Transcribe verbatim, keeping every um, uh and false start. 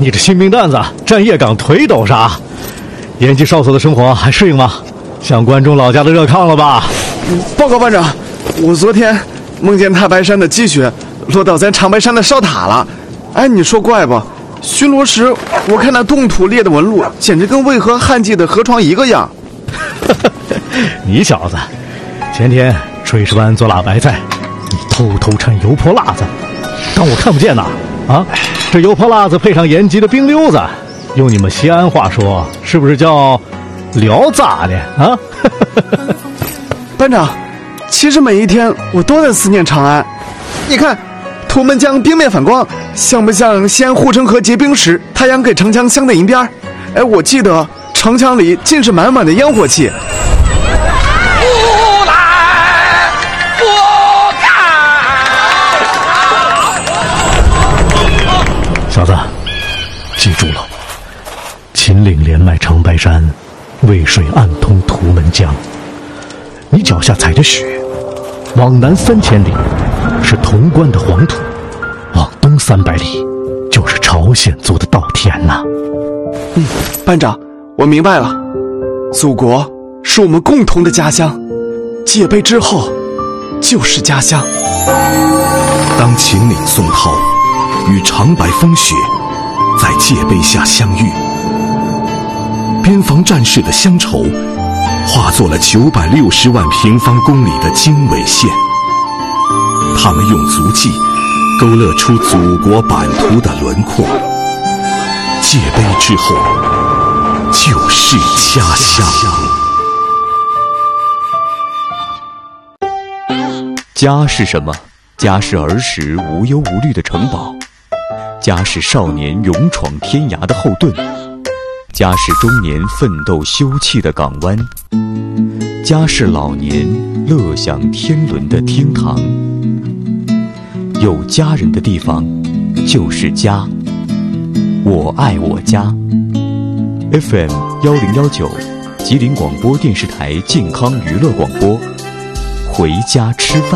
你这新兵蛋子，站夜岗腿抖啥？延吉哨所的生活还适应吗？想关中老家的热炕了吧？ 报告班长，我昨天梦见太白山的积雪落到咱长白山的哨塔了。哎，你说怪不？巡逻时我看那冻土裂的纹路，简直跟渭河旱季的河床一个样。 你小子，前天炊事班做辣白菜，你偷偷掺油泼辣子，当我看不见呐？啊，这油泼辣子配上延吉的冰溜子，用你们西安话说，是不是叫聊咋的啊？ 班长，其实每一天我都在思念长安。你看，图们江冰面反光，像不像西安护城河结冰时太阳给城墙镶的银边？哎，我记得城墙里尽是满满的烟火气。 不来不敢。 小子，记住了，秦岭连麦长白山，渭水暗通图们江。你脚下踩着雪，往南三千里是潼关的黄土，往东三百里就是朝鲜族的稻田呐。 嗯，班长，我明白了，祖国是我们共同的家乡，戒备之后就是家乡。 当秦岭宋涛与长白风雪在戒备下相遇，边防战士的乡愁化作了九百六十万平方公里的经纬线，他们用足迹勾勒出祖国版图的轮廓。戒备之后就是家乡。 家是什么？家是儿时无忧无虑的城堡，家是少年勇闯天涯的后盾，家是中年奋斗休憩的港湾，家是老年乐享天伦的厅堂。有家人的地方就是家，我爱我家。 F M 幺零幺九，吉林广播电视台健康娱乐广播，回家吃饭。